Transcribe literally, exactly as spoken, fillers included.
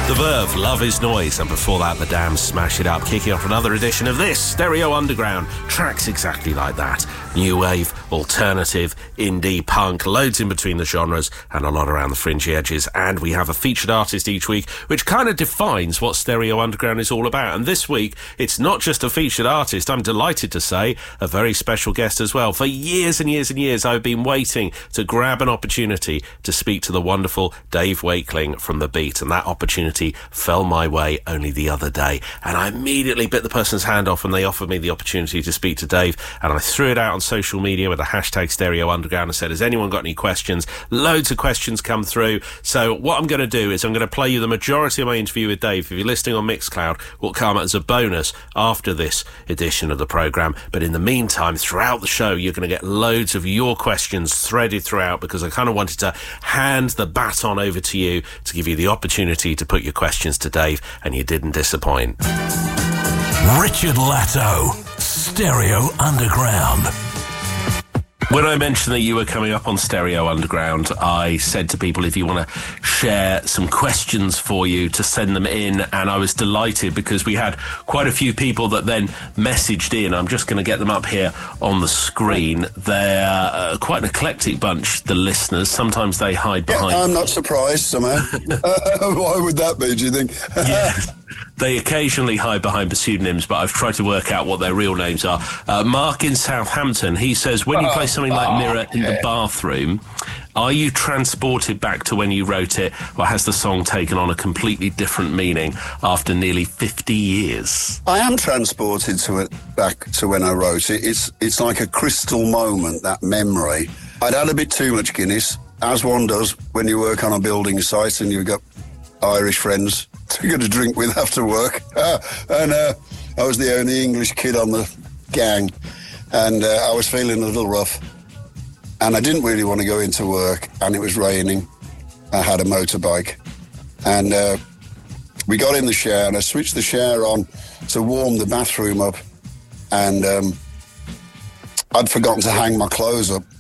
The Verve, Love Is Noise, and before that, The Damned, Smash It Up, kicking off another edition of this, Stereo Underground. Tracks exactly like that. New wave, alternative, indie, punk, loads in between the genres, and a lot around the fringy edges. And we have a featured artist each week, which kind of defines what Stereo Underground is all about. And this week, it's not just a featured artist, I'm delighted to say, a very special guest as well. For years and years and years, I've been waiting to grab an opportunity to speak to the wonderful Dave Wakeling from The Beat, and that opportunity fell my way only the other day, and I immediately bit the person's hand off when they offered me the opportunity to speak to Dave, and I threw it out on social media with the hashtag Stereo Underground and said, has anyone got any questions? Loads of questions come through, so what I'm going to do is I'm going to play you the majority of my interview with Dave. If you're listening on Mixcloud, will come as a bonus after this edition of the programme, but in the meantime, throughout the show, you're going to get loads of your questions threaded throughout, because I kind of wanted to hand the baton over to you to give you the opportunity to put your questions to Dave, and you didn't disappoint. Richard Latto, Stereo Underground. When I mentioned that you were coming up on Stereo Underground, I said to people, if you want to share some questions for you, to send them in, and I was delighted because we had quite a few people that then messaged in. I'm just going to get them up here on the screen. They're uh, quite an eclectic bunch, the listeners. Sometimes they hide behind... Yeah, I'm not surprised, somehow. uh, why would that be, do you think? Yeah. They occasionally hide behind pseudonyms, but I've tried to work out what their real names are. Uh, Mark in Southampton, he says, when you play something like Mirror in the bathroom, are you transported back to when you wrote it, or has the song taken on a completely different meaning after nearly fifty years? I am transported to it back to when I wrote it. It's it's like a crystal moment, that memory. I'd had a bit too much Guinness, as one does when you work on a building site and you've got Irish friends to get a drink with after work. Uh, and uh, I was the only English kid on the gang, and uh, I was feeling a little rough. And I didn't really want to go into work, and it was raining. I had a motorbike, and uh, we got in the shower, and I switched the shower on to warm the bathroom up, and um, I'd forgotten to hang my clothes up